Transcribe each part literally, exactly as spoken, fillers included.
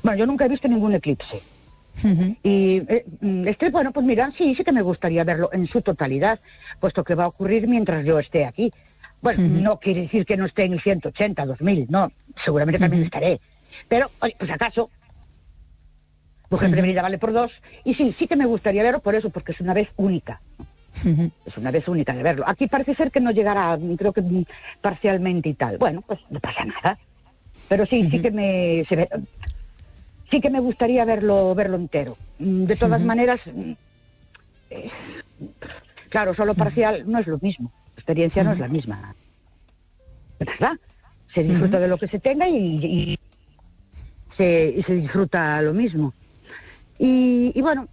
Bueno, yo nunca he visto ningún eclipse. Uh-huh. Y eh, este, bueno, pues mira, sí, sí que me gustaría verlo en su totalidad, puesto que va a ocurrir mientras yo esté aquí. Bueno, uh-huh. no quiere decir que no esté en el ciento ochenta, dos mil, no, seguramente también uh-huh. estaré. Pero, oye, pues acaso, mujer uh-huh. prevenida vale por dos, y sí, sí que me gustaría verlo por eso, porque es una vez única. Uh-huh. Es una vez única de verlo. Aquí parece ser que no llegará, creo que parcialmente y tal. Bueno, pues no pasa nada. Pero sí, uh-huh. sí que me... Se ve, sí que me gustaría verlo verlo entero. De todas uh-huh. maneras, eh, claro, solo parcial no es lo mismo. La experiencia uh-huh. no es la misma. ¿Verdad? Se disfruta uh-huh. de lo que se tenga y, y, se, y se disfruta lo mismo. Y, y bueno,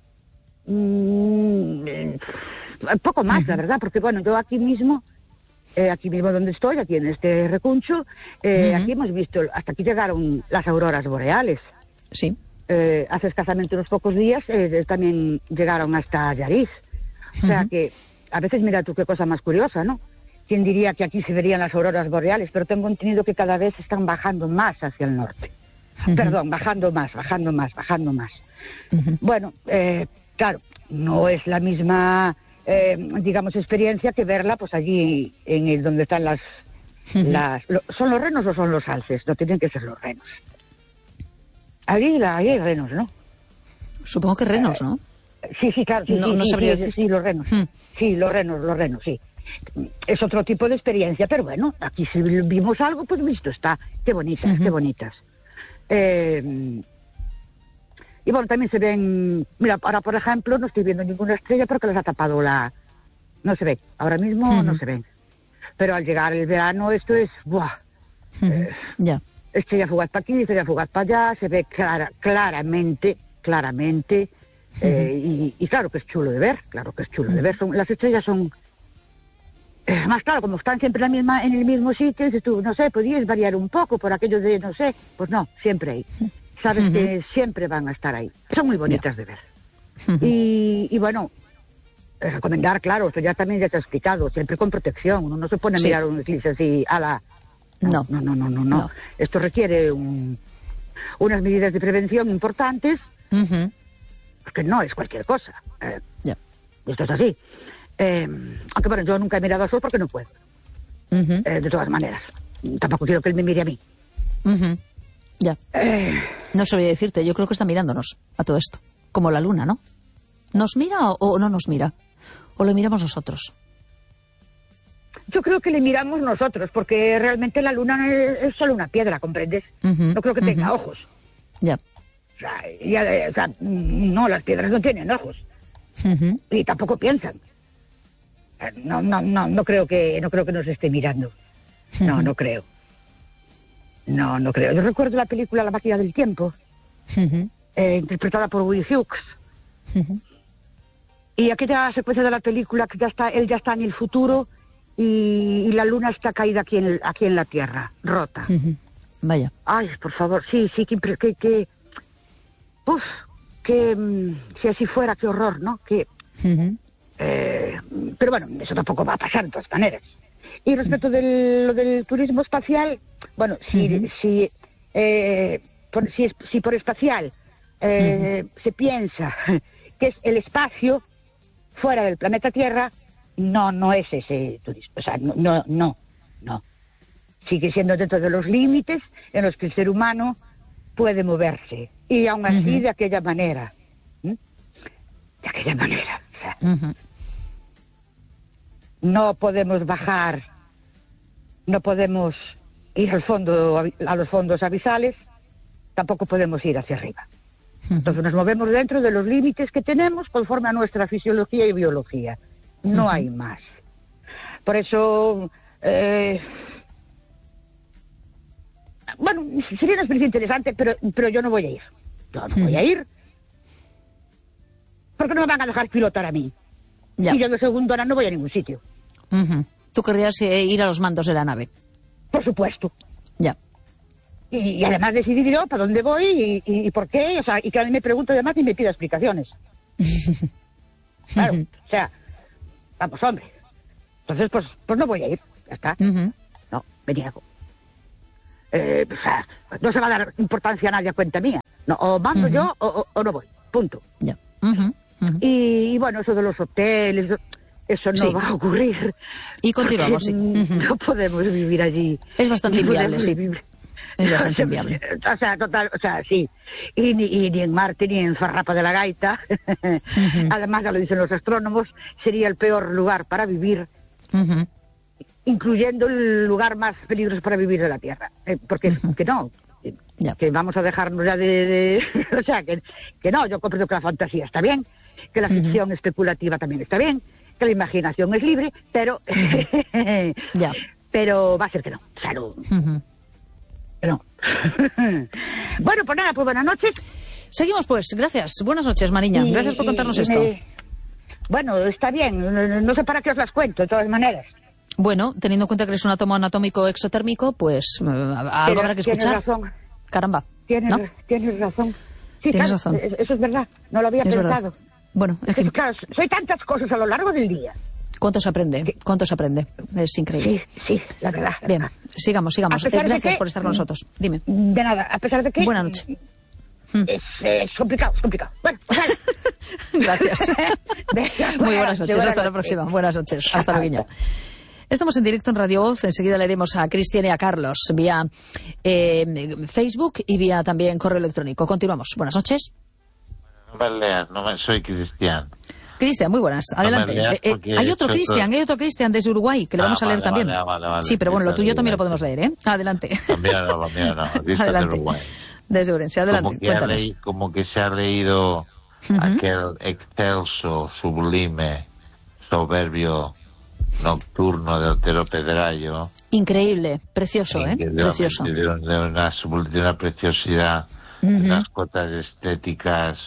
mmm, eh, poco más, uh-huh. la verdad, porque bueno, yo aquí mismo, eh, aquí mismo donde estoy, aquí en este recuncho, eh, uh-huh. aquí hemos visto, hasta aquí llegaron las auroras boreales. Sí. Eh, hace escasamente unos pocos días eh, también llegaron hasta Yariz. O sea uh-huh. que a veces mira tú qué cosa más curiosa, ¿no? ¿Quién diría que aquí se verían las auroras boreales? Pero tengo entendido que cada vez están bajando más hacia el norte. Uh-huh. Perdón, bajando más, bajando más, bajando más. Uh-huh. Bueno, eh, claro, no es la misma, eh, digamos, experiencia que verla pues allí en el donde están las... Uh-huh. las lo, ¿Son los renos o son los alces? No tienen que ser los renos. Allí, la, allí hay renos, ¿no? Supongo que renos, ¿no? Eh, sí, sí, claro. Sí, no, sí, no sí, sabría sí, decir. Sí, los renos. Hmm. Sí, los renos, los renos, sí. Es otro tipo de experiencia, pero bueno, aquí si vimos algo, pues visto está. Qué bonitas, uh-huh. qué bonitas. Eh, y bueno, también se ven... Mira, ahora, por ejemplo, no estoy viendo ninguna estrella porque les ha tapado la... No se ve. Ahora mismo uh-huh. no se ven. Pero al llegar el verano, esto es... ¡Buah! Uh-huh. Eh, ya. Yeah. Estrella fugaz para aquí, estrella fugaz para allá, se ve clara, claramente, claramente, uh-huh. eh, y, y claro que es chulo de ver, claro que es chulo uh-huh. de ver. Son, las estrellas son, eh, más claro, como están siempre en, la misma, en el mismo sitio, dices tú, no sé, podías variar un poco por aquello de, no sé, pues no, siempre hay. Sabes uh-huh. que siempre van a estar ahí. Son muy bonitas yeah. de ver. Uh-huh. Y, y bueno, eh, recomendar, claro, esto ya también ya te he explicado, siempre con protección, uno no se pone a sí. mirar un eclipse así a la... No, no, no, no, no, no. no. Esto requiere un, unas medidas de prevención importantes, uh-huh. porque no es cualquier cosa. Eh, yeah. Esto es así. Eh, aunque bueno, yo nunca he mirado al sol porque no puedo. Uh-huh. Eh, de todas maneras. Tampoco quiero que él me mire a mí. Uh-huh. Ya. Eh, no sabría decirte, yo creo que está mirándonos a todo esto. Como la luna, ¿no? ¿Nos mira o, o no nos mira? ¿O lo miramos nosotros? Yo creo que le miramos nosotros, porque realmente la luna es, es solo una piedra, ¿comprendes? Uh-huh, no creo que uh-huh. tenga ojos. Ya. O sea, ya, o sea, no, las piedras no tienen ojos. Uh-huh. Y tampoco piensan. No, no, no, no creo que, no creo que nos esté mirando. Uh-huh. No, no creo. No, no creo. Yo recuerdo la película La máquina del tiempo, uh-huh. eh, interpretada por Will Hughes. Uh-huh. Y aquella secuencia de la película que ya está, él ya está en el futuro. Y, y la luna está caída aquí en, el, aquí en la Tierra, rota. Uh-huh. Vaya. Ay, por favor, sí, sí, que... que, que uf, que um, si así fuera, qué horror, ¿no? Que, uh-huh. eh, pero bueno, eso tampoco va a pasar de todas maneras. Y respecto uh-huh. de lo del turismo espacial, bueno, si, uh-huh. si, eh, por, si, si por espacial eh, uh-huh. se piensa que es el espacio fuera del planeta Tierra... No, no es ese turismo, o sea, no, no, no, no. Sigue siendo dentro de los límites en los que el ser humano puede moverse. Y aún así uh-huh. de aquella manera. ¿Mm? De aquella manera. O sea, uh-huh. no podemos bajar, no podemos ir al fondo, a los fondos abisales, tampoco podemos ir hacia arriba. Uh-huh. Entonces nos movemos dentro de los límites que tenemos conforme a nuestra fisiología y biología. No uh-huh. hay más. Por eso, eh, bueno, sería una experiencia interesante, pero, pero yo no voy a ir. Yo no uh-huh. voy a ir porque no me van a dejar pilotar a mí. Ya. Y yo de segundona no voy a ningún sitio. Uh-huh. ¿Tú querrías eh, ir a los mandos de la nave? Por supuesto. Ya. Y, y además decidir yo para dónde voy y, y, y por qué, o sea, y que a mí me pregunte además y me pida explicaciones. Claro, uh-huh. o sea... Vamos, hombre. Entonces, pues, pues no voy a ir. Ya está. Uh-huh. No, me niego. Eh, pues, no se va a dar importancia a nadie a cuenta mía. No, o mando Ujú. yo o, o- o no voy, punto. Ya. Ujú, ujú. Y, y bueno, eso de los hoteles, eso no Sí. va a ocurrir. Y continuamos, sí. Porque Ujú. no podemos vivir allí. Es bastante No inviable, podemos sí. vivir. Es bastante inviable. O sea, total, o sea, sí. Y ni, y ni en Marte ni en Farrapa de la Gaita, Ujú. además ya lo dicen los astrónomos, sería el peor lugar para vivir, Ujú. incluyendo el lugar más peligroso para vivir de la Tierra. Eh, porque que no, que, Ya. que vamos a dejarnos ya de... de- o sea, que, que no, yo comprendo que la fantasía está bien, que la ficción especulativa también está bien, que la imaginación es libre, pero... Ya. pero va a ser que no, o sea, no... Ujú. que no. Bueno, pues nada, pues buenas noches. Seguimos pues, gracias. Buenas noches, Mariña. Y- Gracias por contarnos y esto. me- Bueno, está bien, no, no sé para qué os las cuento, de todas maneras. Bueno, teniendo en cuenta que eres un átomo anatómico exotérmico, pues eh, algo habrá que Tienes escuchar. razón, Caramba. tienes, ¿No? tienes razón. Sí, Tienes claro, razón. e- Eso es verdad, no lo había Es verdad. pensado. Bueno, en Es que, fin, claro, soy tantas cosas a lo largo del día. ¿cuánto se aprende? ¿Cuánto se aprende? Es increíble. Sí, sí, la verdad. la Bien, verdad. sigamos, sigamos. A pesar Eh, de gracias que- por estar con nosotros. Dime. De nada, a pesar de que... Buenas noches. Es, es complicado, es complicado. Bueno, o sea... Gracias. Venga, Muy buenas noches, buenas hasta la noches. próxima. Buenas noches, hasta luego. Estamos en directo en Radio Voz, enseguida leeremos a Cristian y a Carlos vía eh, Facebook y vía también correo electrónico. Continuamos. Buenas noches. No me leas, no me, soy cristiano. Cristian, muy buenas. Adelante. me leas Eh, eh, porque hay otro esto- Cristian, hay otro Cristian desde Uruguay que le Ah, vamos a leer vale, también. vale, vale, vale. Sí, pero bueno, lo Desde tuyo también lo Uruguay. podemos leer, ¿eh? Adelante. Lo mío no, lo mío no. Cristian de Adelante. Uruguay. Desde Urense, adelante. Como que, ha Cuéntanos. leí- como que se ha leído aquel excelso, sublime, soberbio nocturno de Otero Pedrayo. Increíble, precioso, ¿eh? de, Precioso. De, de una, subl- de una preciosidad, de unas cotas estéticas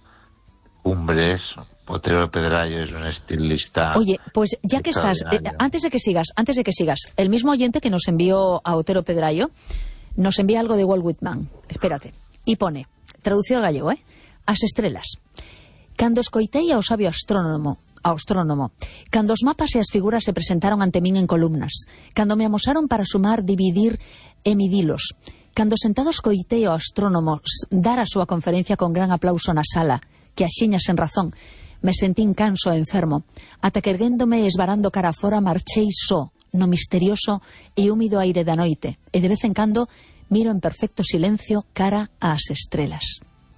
cumbres. Otero Pedrayo es un estilista. Oye, pues ya que estás, eh, extraordinario. antes de que sigas, antes de que sigas, el mismo oyente que nos envió a Otero Pedrayo nos envía algo de Walt Whitman. Espérate. Y pone, traducido al gallego, ¿eh? As estrelas. Cando escoitei ao sabio astrónomo, ao astrónomo, cando os mapas e as figuras se presentaron ante min en columnas, cando me amosaron para sumar, dividir e midilos, cando sentado escoitei ao astrónomo s- dar a súa conferencia con gran aplauso na sala, que axiña sen razón, me sentín canso e enfermo, ata que erguéndome e esvarando cara afora marchei só no misterioso e húmido aire da noite, e de vez en cando miro en perfecto silencio cara ás estrelas.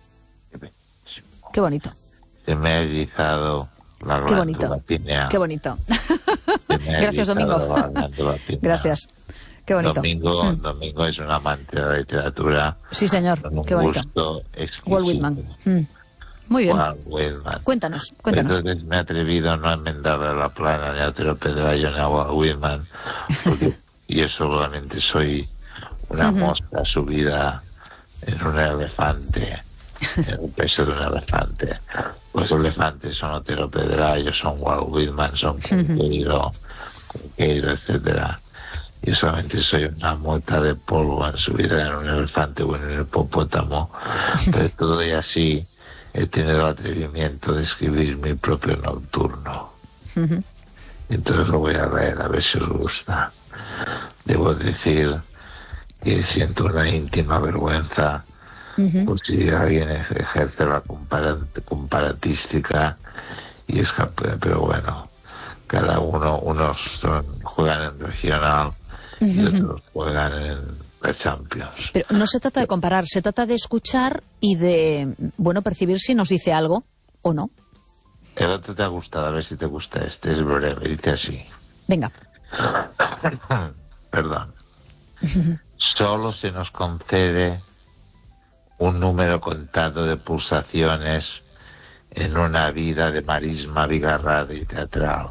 Qué bonito, Se me ha erizado la qué bonito, glándula pineal. qué bonito. Se me ha Gracias, erizado Domingo. la glándula pineal. Gracias. Qué bonito. Domingo, Mm. Domingo es un amante de la literatura. Sí, señor. Con un Qué bonito. gusto exquisito. Walt Whitman. Mm. Muy bien. Walt Whitman. Cuéntanos, cuéntanos. Entonces me he atrevido no a enmendarle la plana ni a Otero Pedrayo ni a Walt Whitman, porque yo solamente soy una mosca subida en un elefante, en el peso de un elefante. Los elefantes son Otero Pedrayo, son Walt Whitman, son Cunqueiro, Cunqueiro, etcétera. Yo solamente soy una mota de polvo en subida en un elefante o en un hipopótamo, pero todo y así he tenido el atrevimiento de escribir mi propio nocturno. Entonces lo voy a leer a ver si os gusta. Debo decir que siento una íntima vergüenza por si alguien ejerce la compara- comparatística y es capaz, pero bueno, cada uno, unos son- juegan en regional y otros juegan en la Champions. Pero no se trata de comparar, se trata de escuchar y de, bueno, percibir si nos dice algo o no. El otro te ha gustado, a ver si te gusta este, es breve, dice así. Venga. Perdón. Solo se nos concede un número contado de pulsaciones en una vida de marisma abigarrada y teatral.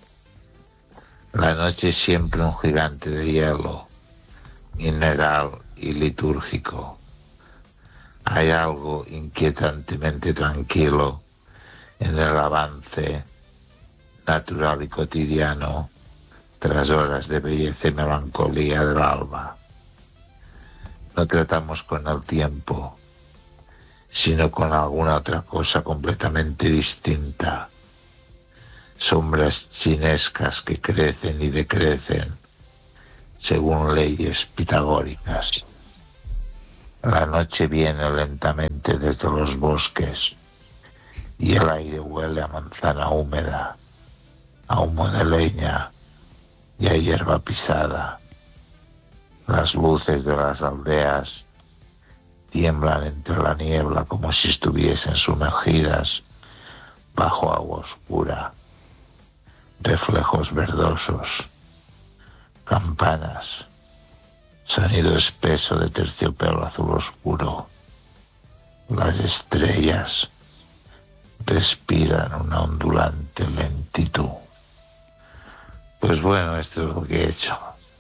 La noche es siempre un gigante de hielo, mineral y litúrgico. Hay algo inquietantemente tranquilo en el avance natural y cotidiano tras horas de belleza y melancolía del alba. No tratamos con el tiempo, sino con alguna otra cosa completamente distinta. Sombras chinescas que crecen y decrecen según leyes pitagóricas. La noche viene lentamente desde los bosques y el aire huele a manzana húmeda, a humo de leña y a hierba pisada. Las luces de las aldeas tiemblan entre la niebla como si estuviesen sumergidas bajo agua oscura. Reflejos verdosos, campanas, sonido espeso de terciopelo azul oscuro. Las estrellas respiran una ondulante lentitud. Pues bueno, esto es lo que he hecho.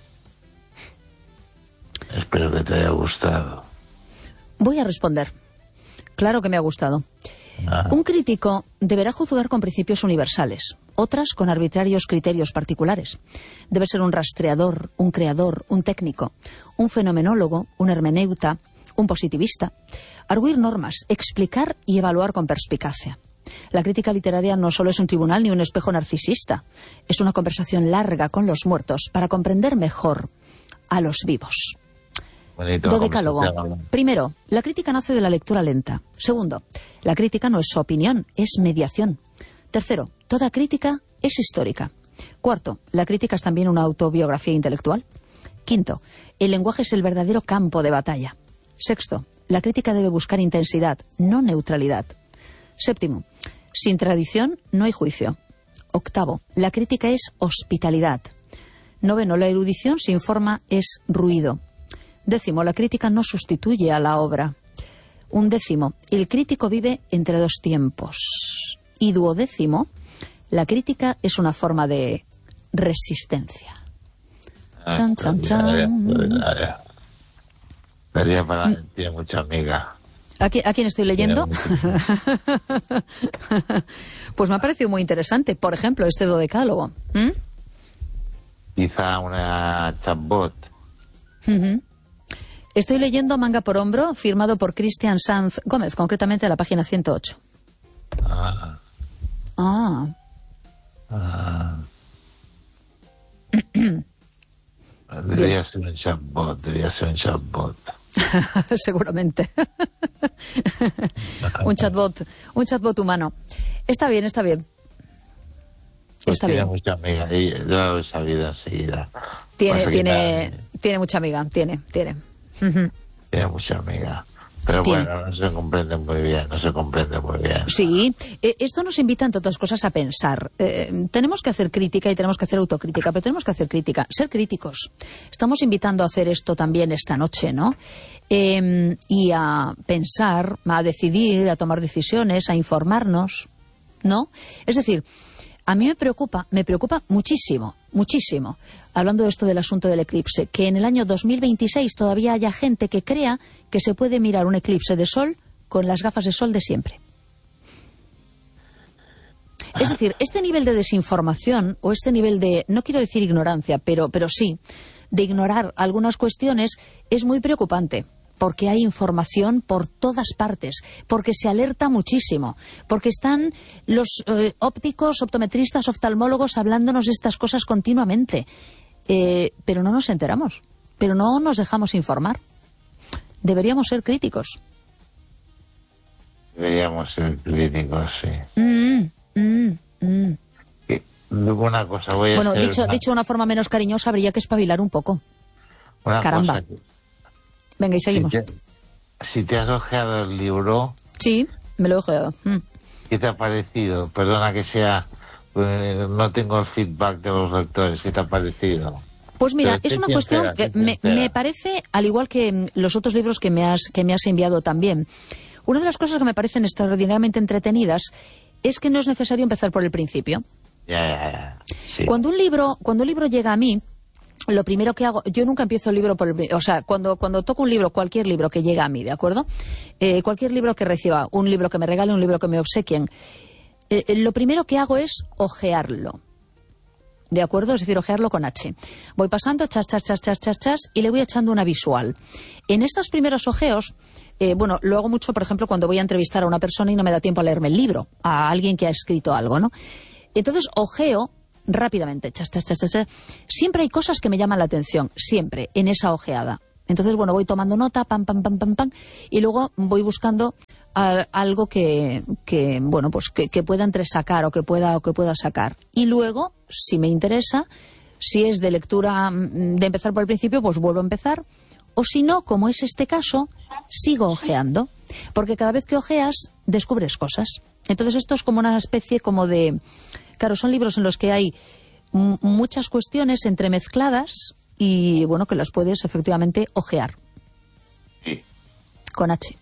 Espero que te haya gustado. Voy a responder. Claro que me ha gustado. Ah. Un crítico deberá juzgar con principios universales, otras con arbitrarios criterios particulares. Debe ser un rastreador, un creador, un técnico, un fenomenólogo, un hermeneuta, un positivista. Arguir normas, explicar y evaluar con perspicacia. La crítica literaria no solo es un tribunal ni un espejo narcisista. Es una conversación larga con los muertos para comprender mejor a los vivos. Bonito, Dodecálogo. bonito. Primero, la crítica nace de la lectura lenta. Segundo, la crítica no es opinión, es mediación. Tercero, toda crítica es histórica. Cuarto, la crítica es también una autobiografía intelectual. Quinto, el lenguaje es el verdadero campo de batalla. Sexto, la crítica debe buscar intensidad, no neutralidad. Séptimo, sin tradición no hay juicio. Octavo, la crítica es hospitalidad. Noveno, la erudición sin forma es ruido. Décimo, la crítica no sustituye a la obra. Undécimo, el crítico vive entre dos tiempos. Y duodécimo, la crítica es una forma de resistencia. Ah, Chan, chan, chan. Daría para tiene mucha amiga. ¿A quién, ¿A quién estoy leyendo? Pues me ha parecido muy interesante. Por ejemplo, este dodecálogo. ¿Mm? Quizá una chatbot. Uh-huh. Estoy leyendo Manga por Hombro, firmado por Cristian Sanz Gómez, concretamente a la página ciento ocho. Ah. Ah. Ah. Debería ser un chatbot, debería ser un chatbot. Seguramente. un chatbot, un chatbot humano. Está bien, está bien. Pues está tiene bien. mucha amiga, y yo lo he sabido enseguida. Tiene, Pasa que tiene, nada, tiene mucha amiga, tiene, tiene. Ujú. tiene mucha amiga. Pero Tiene. bueno, no se comprende muy bien, no se comprende muy bien. Sí, eh, esto nos invita, entre otras cosas, a pensar. Eh, tenemos que hacer crítica y tenemos que hacer autocrítica, pero tenemos que hacer crítica, ser críticos. Estamos invitando a hacer esto también esta noche, ¿no? Eh, y a pensar, a decidir, a tomar decisiones, a informarnos, ¿no? Es decir, a mí me preocupa, me preocupa muchísimo, muchísimo, hablando de esto del asunto del eclipse, que en el año dos mil veintiséis todavía haya gente que crea que se puede mirar un eclipse de sol con las gafas de sol de siempre. Es decir, este nivel de desinformación o este nivel de, no quiero decir ignorancia, pero, pero sí, de ignorar algunas cuestiones es muy preocupante. Porque hay información por todas partes, porque se alerta muchísimo, porque están los eh, ópticos, optometristas, oftalmólogos hablándonos de estas cosas continuamente. Eh, pero no nos enteramos, pero no nos dejamos informar. Deberíamos ser críticos. Deberíamos ser críticos, sí. Mm, mm, mm. Y luego una cosa, voy a Bueno, hacer dicho, una, dicho de una forma menos cariñosa, habría que espabilar un poco. una Caramba. cosa que- Venga, y seguimos. Si te, si te has ojeado el libro, Sí, me lo he ojeado. Mm. ¿qué te ha parecido? Perdona que sea, eh, no tengo el feedback de los lectores, ¿qué te ha parecido? Pues mira, Pero es sé una quién cuestión será, que sé quién me, será. me parece, al igual que mm, los otros libros que me, has, que me has enviado también, una de las cosas que me parecen extraordinariamente entretenidas es que no es necesario empezar por el principio. Ya, ya, ya. Sí. Cuando un libro, cuando un libro llega a mí, lo primero que hago, yo nunca empiezo el libro por el, o sea, cuando, cuando toco un libro, cualquier libro que llega a mí, ¿de acuerdo? Eh, cualquier libro que reciba, un libro que me regale, un libro que me obsequien, eh, eh, lo primero que hago es ojearlo. ¿De acuerdo? Es decir, ojearlo con H. Voy pasando, chas, chas, chas, chas, chas, chas, y le voy echando una visual. En estos primeros ojeos, eh, bueno, lo hago mucho, por ejemplo, cuando voy a entrevistar a una persona y no me da tiempo a leerme el libro, a alguien que ha escrito algo, ¿no? Entonces, ojeo rápidamente, chas, chas, chas, chas, chas. Siempre hay cosas que me llaman la atención, siempre, en esa ojeada. Entonces, bueno, voy tomando nota, pam, pam, pam, pam, pam, y luego voy buscando a, algo que, que bueno, pues que, que pueda entresacar o que pueda, o que pueda sacar. Y luego, si me interesa, si es de lectura de empezar por el principio, pues vuelvo a empezar. O si no, como es este caso, sigo ojeando. Porque cada vez que ojeas, descubres cosas. Entonces esto es como una especie como de... Claro, son libros en los que hay m- muchas cuestiones entremezcladas y, bueno, que las puedes efectivamente ojear. Sí. Con H.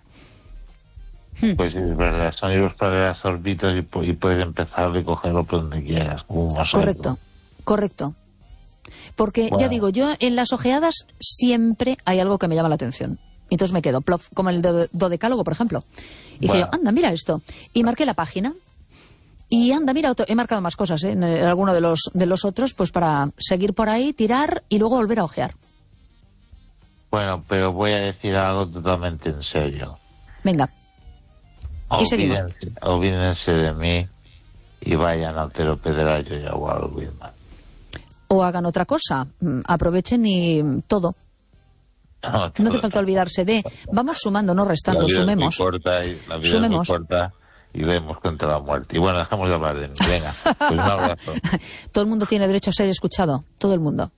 Pues es verdad, son libros para las orbitas y, pu- y puedes empezar a cogerlo por donde quieras. Como más Correcto, alto. correcto. Porque, Bueno. ya digo, yo en las ojeadas siempre hay algo que me llama la atención. Entonces me quedo, plof, como el do- dodecálogo, por ejemplo. Y dije Bueno. yo, anda, mira esto. Y marqué la página. Y anda, mira, otro, he marcado más cosas, ¿eh? En alguno de los, de los otros, pues para seguir por ahí, tirar y luego volver a ojear. Bueno, pero voy a decir algo totalmente en serio. Venga. Y seguimos. Olvídense, olvídense de mí y vayan a Otero Pedrayo y a Walt Whitman. O hagan otra cosa. Mm, Aprovechen y mm, todo. No, No hace falta olvidarse de... Vamos sumando, no restando, la vida sumemos. Es muy corta y, la vida Sumemos. es muy corta y leemos contra la muerte. Y bueno, dejamos de hablar de mí. Venga, pues un abrazo. Todo el mundo tiene derecho a ser escuchado. Todo el mundo.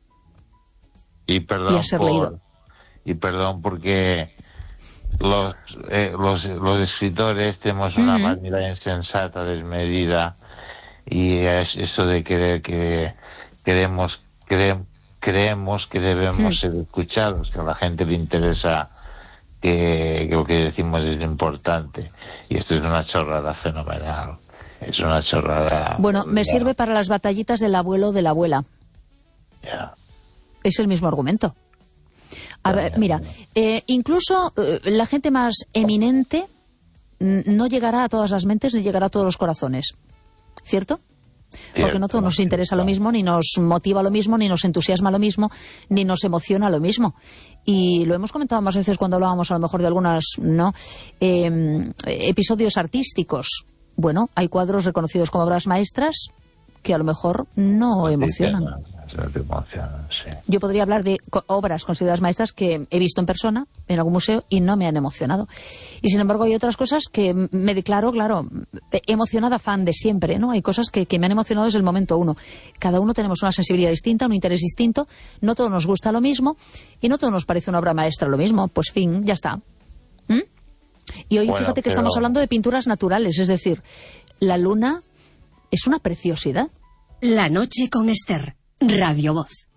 Y perdón Y a ser por, leído. Y perdón porque los, eh, los, los escritores tenemos una Ujú. vanidad insensata, desmedida, y es eso de creer que queremos, cre- creemos que debemos Mm. ser escuchados, que a la gente le interesa que, que lo que decimos es importante. Y esto es una chorrada fenomenal. Es una chorrada... Bueno, me ya, sirve para las batallitas del abuelo o de la abuela. ya. Es el mismo argumento. A Ya, ver, ya, mira, ya. eh, incluso eh, la gente más eminente mm, no llegará a todas las mentes ni llegará a todos los corazones. ¿Cierto? Porque Cierto, no todo nos interesa lo cierto. mismo, ni nos motiva lo mismo, ni nos entusiasma lo mismo, ni nos emociona lo mismo. Y lo hemos comentado más veces cuando hablábamos a lo mejor de algunos ¿no? eh, episodios artísticos. Bueno, hay cuadros reconocidos como obras maestras que a lo mejor no emocionan. Sí, que no, eso te emociona, sí. Yo podría hablar de co- obras consideradas maestras que he visto en persona, en algún museo, y no me han emocionado. Y sin embargo hay otras cosas que m- me declaro, claro, emocionada fan de siempre, ¿no? Hay cosas que, que me han emocionado desde el momento uno. Cada uno tenemos una sensibilidad distinta, un interés distinto, no todo nos gusta lo mismo, y no todo nos parece una obra maestra lo mismo. Pues fin, ya está. ¿Mm? Y hoy Bueno, fíjate que pero- estamos hablando de pinturas naturales, es decir, la luna es una preciosidad. La noche con Esther, Radio Voz.